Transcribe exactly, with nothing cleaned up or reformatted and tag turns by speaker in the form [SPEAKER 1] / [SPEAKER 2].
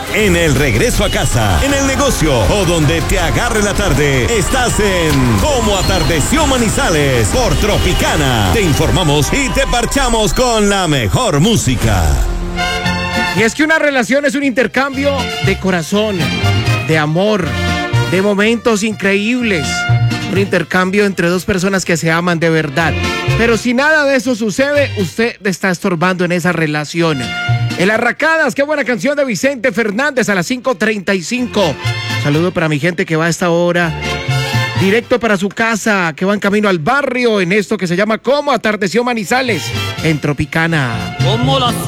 [SPEAKER 1] En el regreso a casa, en el negocio o donde te agarre la tarde, estás en Cómo Atardeció Manizales por Tropicana. Te informamos y te parchamos con la mejor música.
[SPEAKER 2] Y es que una relación es un intercambio de corazón, de amor, de momentos increíbles. Un intercambio entre dos personas que se aman de verdad. Pero si nada de eso sucede, usted está estorbando en esa relación. El Arracadas, qué buena canción de Vicente Fernández a las cinco treinta y cinco. Saludo para mi gente que va a esta hora directo para su casa, que va en camino al barrio en esto que se llama Cómo Atardeció Manizales en Tropicana.
[SPEAKER 3] Como las